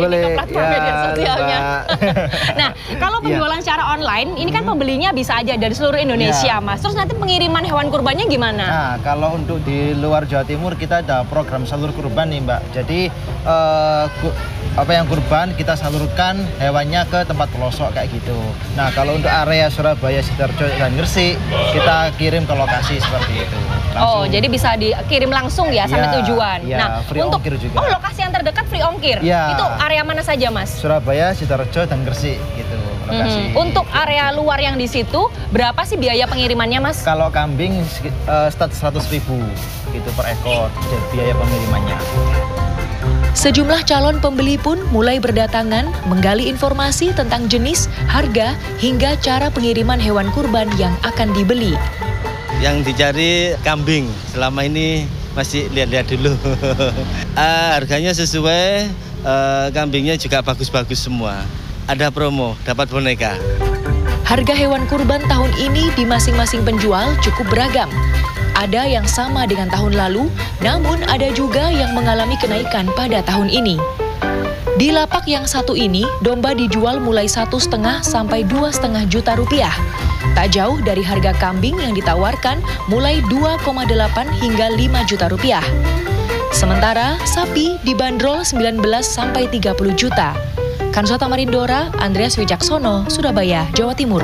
boleh. Ke platform media sosialnya. Nah, kalau penjualan secara online, ini kan pembelinya bisa aja dari seluruh Indonesia, Mas. Terus nanti pengiriman hewan kurbannya gimana? Nah, kalau untuk di luar Jawa Timur kita ada program salur kurban nih, Mbak. Jadi apa yang kurban kita salurkan hewannya ke tempat pelosok kayak gitu. Nah, kalau untuk area Surabaya, Sidoarjo dan Gresik kita kirim ke lokasi seperti itu. Langsung. Oh, jadi bisa dikirim langsung ya sampai tujuan. Ya, nah, free untuk ongkir juga. Oh, lokasi yang terdekat free ongkir. Ya. Itu area mana saja, Mas? Surabaya, Sidoarjo dan Gresik gitu lokasi. Untuk area luar yang di situ berapa sih biaya pengirimannya, Mas? Kalau kambing start 100.000 gitu per ekor biaya pengirimannya. Sejumlah calon pembeli pun mulai berdatangan menggali informasi tentang jenis, harga, hingga cara pengiriman hewan kurban yang akan dibeli. Yang dicari kambing, selama ini masih lihat-lihat dulu. Harganya sesuai, kambingnya juga bagus-bagus semua. Ada promo, dapat boneka. Harga hewan kurban tahun ini di masing-masing penjual cukup beragam. Ada yang sama dengan tahun lalu, namun ada juga yang mengalami kenaikan pada tahun ini. Di lapak yang satu ini, domba dijual mulai 1,5 sampai 2,5 juta rupiah. Tak jauh dari harga kambing yang ditawarkan mulai 2,8 hingga 5 juta rupiah. Sementara sapi dibanderol 19 sampai 30 juta. Kansota Marindora, Andreas Wijaksono, Surabaya, Jawa Timur.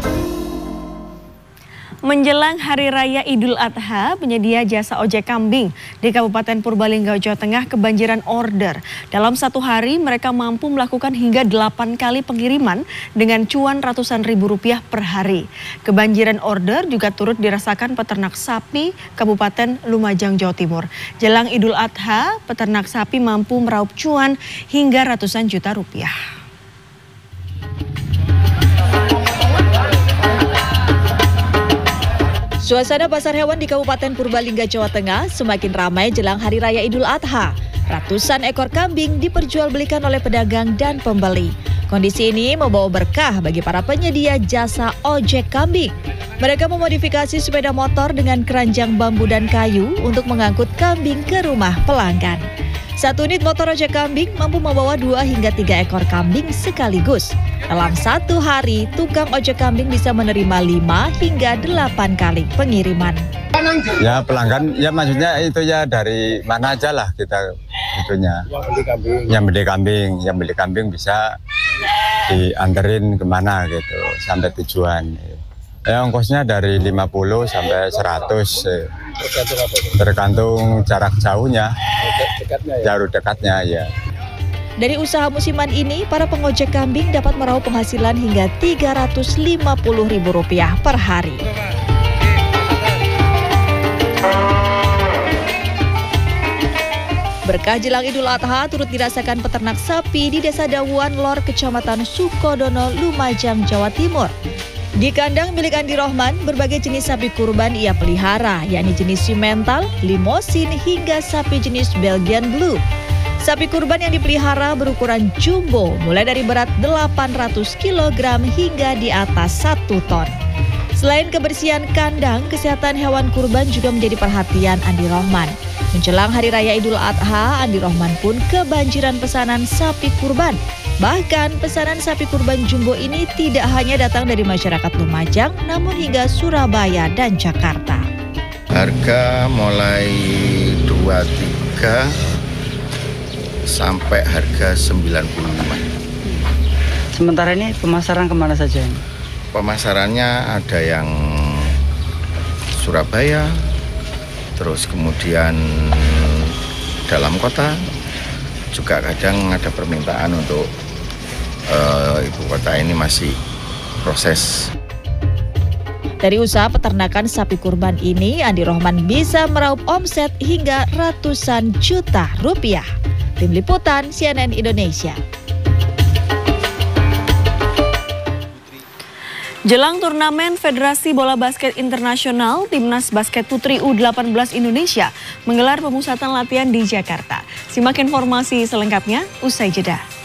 Menjelang Hari Raya Idul Adha, penyedia jasa ojek kambing di Kabupaten Purbalingga, Jawa Tengah kebanjiran order. Dalam satu hari mereka mampu melakukan hingga 8 kali pengiriman dengan cuan ratusan ribu rupiah per hari. Kebanjiran order juga turut dirasakan peternak sapi Kabupaten Lumajang, Jawa Timur. Jelang Idul Adha, peternak sapi mampu meraup cuan hingga ratusan juta rupiah. Suasana pasar hewan di Kabupaten Purbalingga, Jawa Tengah semakin ramai jelang Hari Raya Idul Adha. Ratusan ekor kambing diperjualbelikan oleh pedagang dan pembeli. Kondisi ini membawa berkah bagi para penyedia jasa ojek kambing. Mereka memodifikasi sepeda motor dengan keranjang bambu dan kayu untuk mengangkut kambing ke rumah pelanggan. Satu unit motor ojek kambing mampu membawa 2 hingga 3 ekor kambing sekaligus. Dalam satu hari, tukang ojek kambing bisa menerima 5 hingga 8 kali pengiriman. Ya pelanggan, ya maksudnya itu ya dari mana aja lah kita itunya. Yang beli kambing bisa dianterin kemana gitu sampai tujuan. Ya ongkosnya dari 50 sampai 100. Tergantung jarak jauhnya, jarak dekatnya ya. Dari usaha musiman ini, para pengojek kambing dapat meraup penghasilan hingga Rp350.000 per hari. Berkah jelang Idul Adha turut dirasakan peternak sapi di Desa Dawuan Lor, Kecamatan Sukodono, Lumajang, Jawa Timur. Di kandang milik Andi Rohman, berbagai jenis sapi kurban ia pelihara, yakni jenis simental, limosin, hingga sapi jenis Belgian Blue. Sapi kurban yang dipelihara berukuran jumbo, mulai dari berat 800 kg hingga di atas 1 ton. Selain kebersihan kandang, kesehatan hewan kurban juga menjadi perhatian Andi Rohman. Menjelang Hari Raya Idul Adha, Andi Rohman pun kebanjiran pesanan sapi kurban. Bahkan pesanan sapi kurban jumbo ini tidak hanya datang dari masyarakat Lumajang, namun hingga Surabaya dan Jakarta. Harga mulai 23 sampai harga 95. Sementara ini pemasaran kemana saja? Pemasarannya ada yang Surabaya, terus kemudian dalam kota, juga kadang ada permintaan untuk ibu kota ini masih proses. Dari usaha peternakan sapi kurban ini, Andi Rohman bisa meraup omset hingga ratusan juta rupiah. Tim Liputan CNN Indonesia. Jelang turnamen Federasi Bola Basket Internasional, Timnas Basket Putri U18 Indonesia menggelar pemusatan latihan di Jakarta. Simak informasi selengkapnya usai jeda.